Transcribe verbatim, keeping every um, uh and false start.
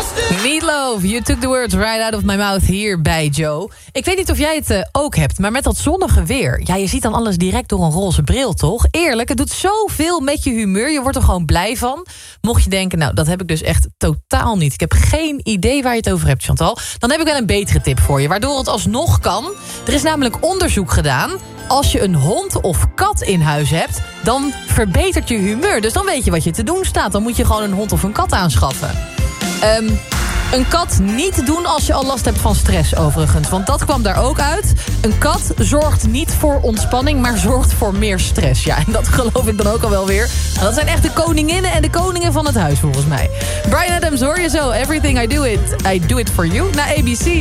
Meatloaf, you took the words right out of my mouth hier bij Joe. Ik weet niet of jij het uh, ook hebt, maar met dat zonnige weer... ja, je ziet dan alles direct door een roze bril, toch? Eerlijk, het doet zoveel met je humeur. Je wordt er gewoon blij van. Mocht je denken, nou, dat heb ik dus echt totaal niet. Ik heb geen idee waar je het over hebt, Chantal. Dan heb ik wel een betere tip voor je, waardoor het alsnog kan. Er is namelijk onderzoek gedaan. Als je een hond of kat in huis hebt, dan verbetert je humeur. Dus dan weet je wat je te doen staat. Dan moet je gewoon een hond of een kat aanschaffen. Um, een kat niet doen als je al last hebt van stress overigens. Want dat kwam daar ook uit. Een kat zorgt niet voor ontspanning, maar zorgt voor meer stress. Ja, en dat geloof ik dan ook al wel weer. Want dat zijn echt de koninginnen en de koningen van het huis volgens mij. Bryan Adams hoor je zo. Everything I do it, I do it for you. Na A B C.